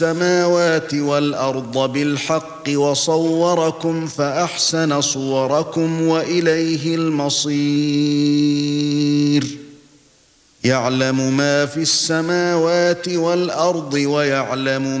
السماوات والأرض بالحق وصوركم فأحسن صوركم وإليه المصير يعلم ما في السماوات والأرض ويعلم